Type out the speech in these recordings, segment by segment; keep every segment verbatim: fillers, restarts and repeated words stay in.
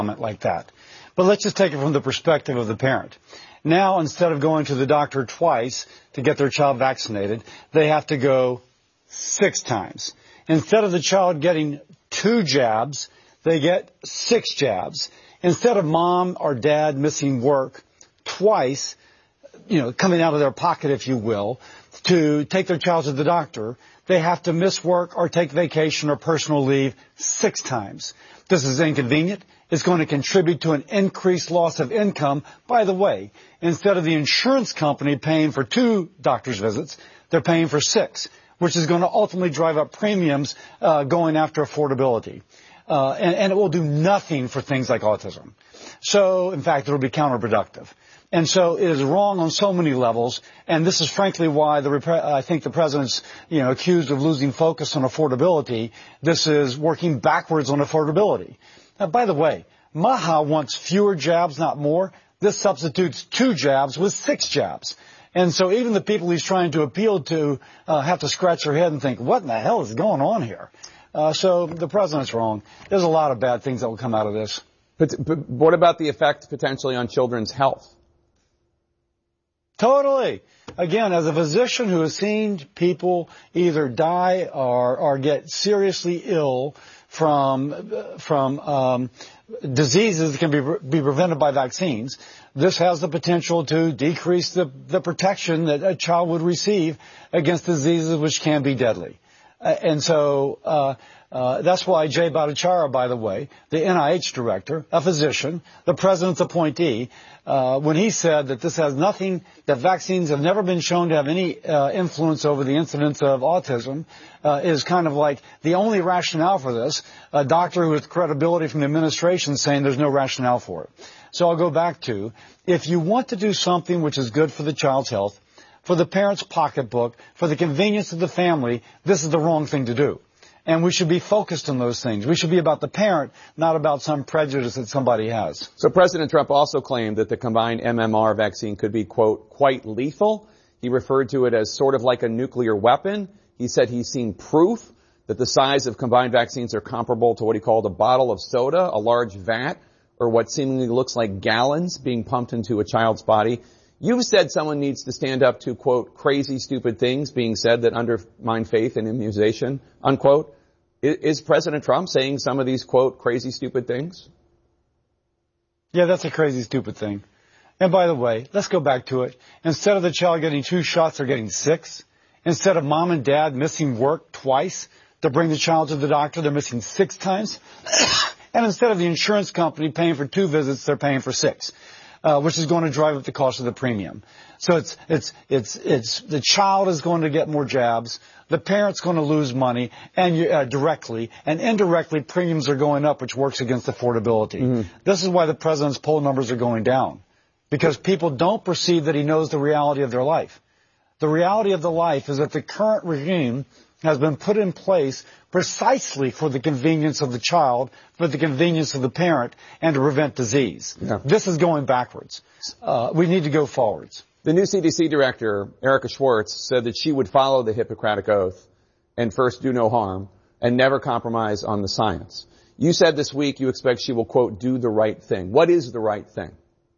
comment like that. But let's just take it from the perspective of the parent. Now, instead of going to the doctor twice to get their child vaccinated, they have to go six times. Instead of the child getting two jabs, they get six jabs. Instead of mom or dad missing work twice, you know, coming out of their pocket, if you will, to take their child to the doctor, they have to miss work or take vacation or personal leave six times. This is inconvenient. It's going to contribute to an increased loss of income. By the way, instead of the insurance company paying for two doctor's visits, they're paying for six, which is going to ultimately drive up premiums uh, going after affordability. Uh, and, and it will do nothing for things like autism. So, in fact, it will be counterproductive. And so it is wrong on so many levels, and this is frankly why the, I think the president's, you know, accused of losing focus on affordability. This is working backwards on affordability. Now, by the way, Maha wants fewer jabs, not more. This substitutes two jabs with six jabs. And so even the people he's trying to appeal to uh, have to scratch their head and think, what in the hell is going on here? Uh, so the president's wrong. There's a lot of bad things that will come out of this. But, but what about the effect potentially on children's health? Totally. Again, as a physician who has seen people either die or, or get seriously ill from from um, diseases that can be be prevented by vaccines, this has the potential to decrease the, the protection that a child would receive against diseases which can be deadly. Uh, and so uh, uh, that's why Jay Bhattacharya, by the way, the N I H director, a physician, the president's appointee, uh, when he said that this has nothing, that vaccines have never been shown to have any uh, influence over the incidence of autism, uh, is kind of like the only rationale for this, a doctor with credibility from the administration saying there's no rationale for it. So I'll go back to, if you want to do something which is good for the child's health, for the parent's pocketbook, for the convenience of the family, this is the wrong thing to do. And we should be focused on those things. We should be about the parent, not about some prejudice that somebody has. So President Trump also claimed that the combined M M R vaccine could be, quote, quite lethal. He referred to it as sort of like a nuclear weapon. He said he's seen proof that the size of combined vaccines are comparable to what he called a bottle of soda, a large vat, or what seemingly looks like gallons being pumped into a child's body. You've said someone needs to stand up to, quote, crazy, stupid things being said that undermine faith in immunization, unquote. Is President Trump saying some of these, quote, crazy, stupid things? Yeah, that's a crazy, stupid thing. And by the way, let's go back to it. Instead of the child getting two shots, they're getting six. Instead of mom and dad missing work twice to bring the child to the doctor, they're missing six times. And instead of the insurance company paying for two visits, they're paying for six. Uh, which is going to drive up the cost of the premium. So it's, it's, it's, it's, the child is going to get more jabs, the parent's going to lose money, and you, uh, directly, and indirectly premiums are going up, which works against affordability. Mm-hmm. This is why the president's poll numbers are going down. Because people don't perceive that he knows the reality of their life. The reality of the life is that the current regime has been put in place precisely for the convenience of the child, for the convenience of the parent, and to prevent disease. Yeah. This is going backwards. Uh, we need to go forwards. The new C D C director, Erica Schwartz, said that she would follow the Hippocratic Oath and first do no harm and never compromise on the science. You said this week you expect she will, quote, do the right thing. What is the right thing?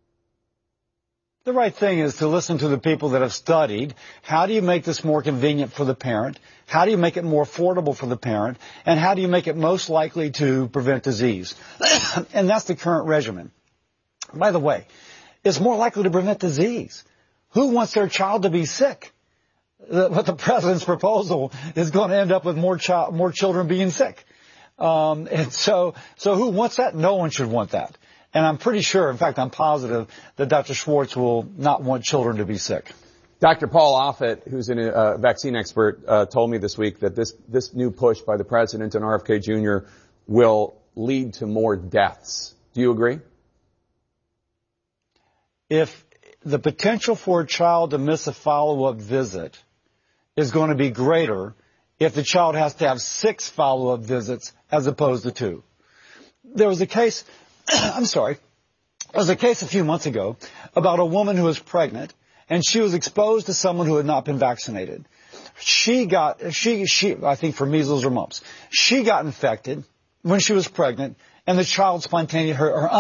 The right thing is to listen to the people that have studied. How do you make this more convenient for the parent? How do you make it more affordable for the parent? And how do you make it most likely to prevent disease? And that's the current regimen. By the way, it's more likely to prevent disease. Who wants their child to be sick? But the president's proposal is going to end up with more child, more children being sick. Um, and so, so who wants that? No one should want that. And I'm pretty sure, in fact, I'm positive that Doctor Schwartz will not want children to be sick. Doctor Paul Offit, who's a uh, vaccine expert, uh, told me this week that this, this new push by the president and R F K Junior will lead to more deaths. Do you agree? If the potential for a child to miss a follow-up visit is going to be greater if the child has to have six follow-up visits as opposed to two. There was a case... I'm sorry. There was a case a few months ago about a woman who was pregnant, and she was exposed to someone who had not been vaccinated. She got, she, she, I think for measles or mumps. She got infected when she was pregnant, and the child spontaneously, her, her